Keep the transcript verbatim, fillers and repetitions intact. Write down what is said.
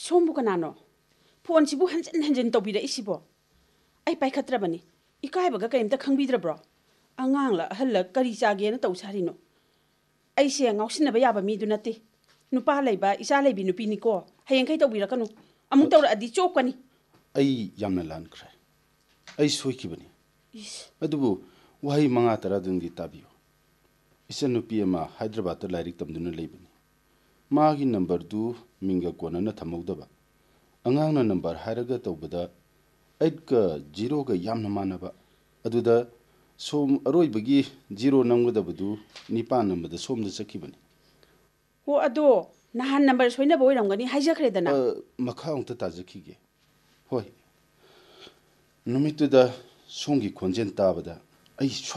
सोमबु कनानो phone सिबु हंजन हंजन तौबीर इसिबो आई पाइखत्रबनी इकायबगा कयमता खंगबीद्रब्रो अंगांगला अहल्ला करी चागेना तौसारिनो ऐसे ngausinaba yaba mi du nate nupa leiba isa leibi nupini ko hayengkai taubirakanu amuk tawradi chokani ai yamna lankhre ai soikibani adubu wahi manga tara dungi tabiyo isa nupi ama Hyderabad ta lairik tamduna leibani magi number du minga kona na thamogdaba angang na number haraga tawbada eight ka zero ga yamna manaba aduda som aroi bagi zero namgadabadu nipan namada somda sakibani ho ado nahan number soina boy ramgani haijakredana makha ongta tajakige hoi numituda songi khonjen tabada ai